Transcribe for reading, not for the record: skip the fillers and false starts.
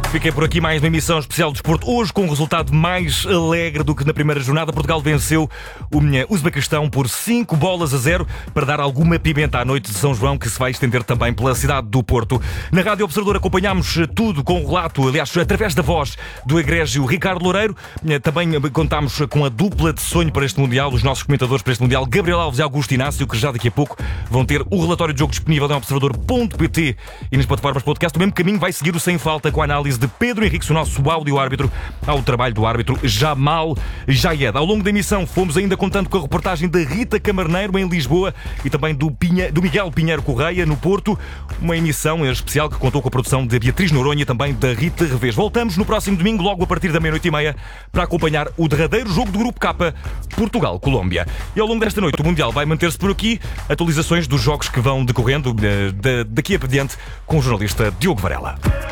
Fiquei por aqui mais uma emissão especial de desporto. Hoje com um resultado mais alegre do que na primeira jornada. Portugal venceu o Uzbequistão por 5-0 para dar alguma pimenta à noite de São João, que se vai estender também pela cidade do Porto. Na Rádio Observador acompanhámos tudo com o relato, aliás, através da voz do egrégio Ricardo Loureiro. Também contámos com a dupla de sonho para este Mundial, os nossos comentadores para este Mundial, Gabriel Alves e Augusto Inácio, que já daqui a pouco vão ter o relatório de jogo disponível em observador.pt e nas plataformas podcast. O mesmo caminho vai seguir o Sem Falta, com a análise de Pedro Henriques, o nosso áudio-árbitro, ao trabalho do árbitro Jamal Jayed. Ao longo da emissão fomos ainda contando com a reportagem da Rita Camarneiro em Lisboa e também do Miguel Pinheiro Correia no Porto. Uma emissão especial que contou com a produção de Beatriz Noronha e também da Rita Revés. Voltamos no próximo domingo, logo a partir da 00:30, para acompanhar o derradeiro jogo do Grupo K, Portugal-Colômbia. E ao longo desta noite o Mundial vai manter-se por aqui. Atualizações dos jogos que vão decorrendo daqui a diante com o jornalista Diogo Varela.